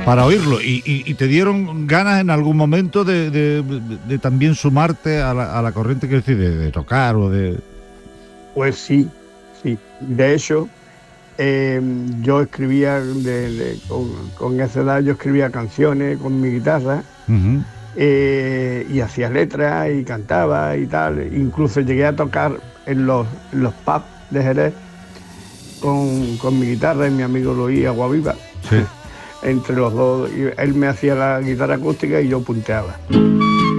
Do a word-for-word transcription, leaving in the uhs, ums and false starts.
para oírlo. Y, y, y te dieron ganas en algún momento de, de, de, de también sumarte a la, a la corriente, que decir, de, de tocar o de... Pues sí, sí. De hecho, eh, yo escribía, de, de, con, con esa edad yo escribía canciones con mi guitarra. Uh-huh. eh, y hacía letras y cantaba y tal. Incluso llegué a tocar en los, en los pubs de Jerez con, con mi guitarra y mi amigo Luis Agua Viva. Sí. Entre los dos, él me hacía la guitarra acústica y yo punteaba.